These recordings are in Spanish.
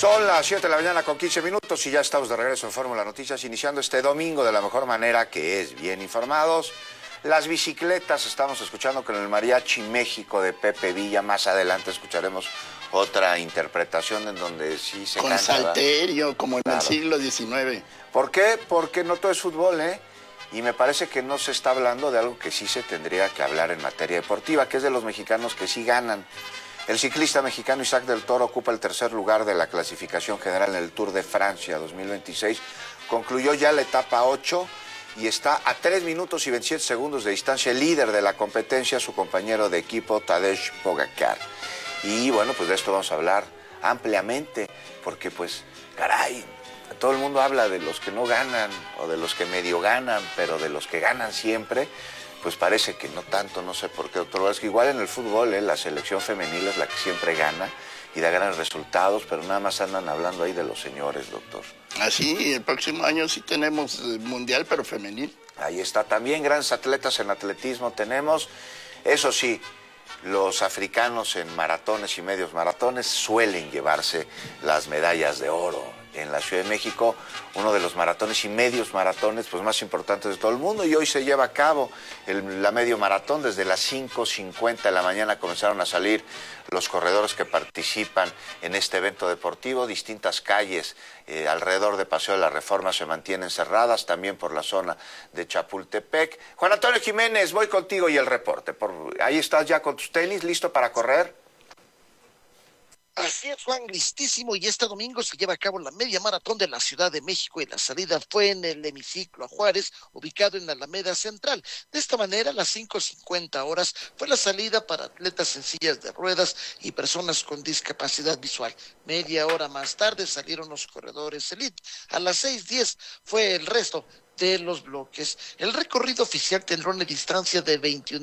Son las 7 de la mañana con 15 minutos y ya estamos de regreso en Fórmula Noticias, iniciando este domingo de la mejor manera, que es bien informados. Las bicicletas, estamos escuchando con el Mariachi México de Pepe Villa. Más adelante escucharemos otra interpretación en donde sí se con canta, salterio, ¿verdad? como en el siglo XIX. ¿Por qué? Porque no todo es fútbol, ¿eh? Y me parece que no se está hablando de algo que sí se tendría que hablar en materia deportiva, que es de los mexicanos que sí ganan. El ciclista mexicano Isaac del Toro ocupa el tercer lugar de la clasificación general en el Tour de Francia 2026. Concluyó ya la etapa 8 y está a 3 minutos y 27 segundos de distancia el líder de la competencia, su compañero de equipo Tadej Pogačar. Y bueno, pues de esto vamos a hablar ampliamente, porque pues, caray, todo el mundo habla de los que no ganan o de los que medio ganan, pero de los que ganan siempre, pues parece que no tanto, no sé por qué, doctor. Es que igual en el fútbol, la selección femenil es la que siempre gana y da grandes resultados, pero nada más andan hablando ahí de los señores, doctor. Así, el próximo año sí tenemos mundial, pero femenil. Ahí está, también grandes atletas en atletismo tenemos. Eso sí, los africanos en maratones y medios maratones suelen llevarse las medallas de oro. En la Ciudad de México, uno de los maratones y medios maratones pues, más importantes de todo el mundo, y hoy se lleva a cabo la medio maratón. Desde las 5:50 de la mañana comenzaron a salir los corredores que participan en este evento deportivo. Distintas calles alrededor de Paseo de la Reforma se mantienen cerradas, también por la zona de Chapultepec. Juan Antonio Jiménez, voy contigo y el reporte. Ahí estás ya con tus tenis, listo para correr. Así es, Juan, listísimo, y este domingo se lleva a cabo la media maratón de la Ciudad de México y la salida fue en el hemiciclo a Juárez, ubicado en la Alameda Central. De esta manera, a las 5:50 horas fue la salida para atletas en sillas de ruedas y personas con discapacidad visual. Media hora más tarde salieron los corredores elite. A las 6:10 fue el resto de los bloques. El recorrido oficial tendrá una distancia de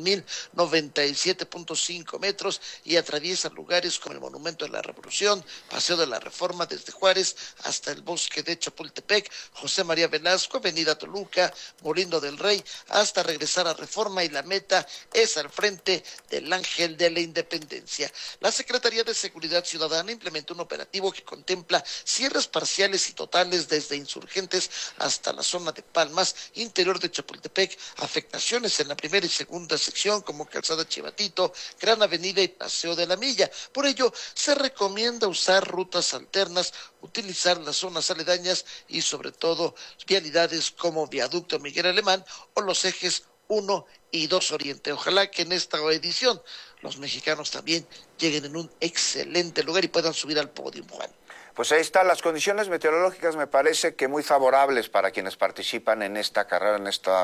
21,097.5 metros y atraviesa lugares como el Monumento de la Revolución, Paseo de la Reforma desde Juárez hasta el Bosque de Chapultepec, José María Velasco, Avenida Toluca, Molino del Rey, hasta regresar a Reforma, y la meta es al frente del Ángel de la Independencia. La Secretaría de Seguridad Ciudadana implementó un operativo que contempla cierres parciales y totales desde Insurgentes hasta la zona de Palmas, interior de Chapultepec, afectaciones en la primera y segunda sección como Calzada Chivatito, Gran Avenida y Paseo de la Milla. Por ello, se recomienda usar rutas alternas, utilizar las zonas aledañas y sobre todo vialidades como Viaducto Miguel Alemán o los ejes 1 y 2 Oriente. Ojalá que en esta edición los mexicanos también lleguen en un excelente lugar y puedan subir al podio, Juan. Pues ahí están las condiciones meteorológicas, me parece que muy favorables para quienes participan en esta carrera, en esta